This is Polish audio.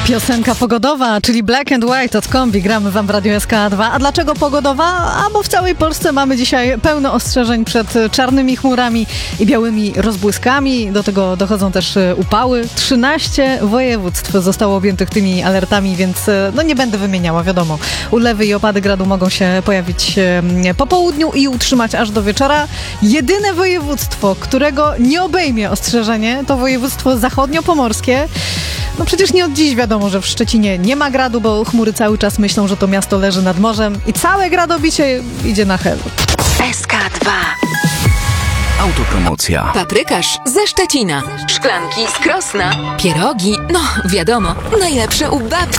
Piosenka pogodowa, czyli Black and White od Kombi. Gramy wam w Radio SK2. A dlaczego pogodowa? A bo w całej Polsce mamy dzisiaj pełno ostrzeżeń przed czarnymi chmurami i białymi rozbłyskami. Do tego dochodzą też upały. 13 województw zostało objętych tymi alertami, więc no nie będę wymieniała, wiadomo. Ulewy i opady gradu mogą się pojawić po południu i utrzymać aż do wieczora. Jedyne województwo, którego nie obejmie ostrzeżenie, to województwo zachodniopomorskie. No przecież nie od dziś wiadomo, że w Szczecinie nie ma gradu, bo chmury cały czas myślą, że to miasto leży nad morzem i całe gradobicie idzie na helu. SK2. Autopromocja. Paprykarz ze Szczecina. Szklanki z Krosna. Pierogi, no wiadomo, najlepsze u babci.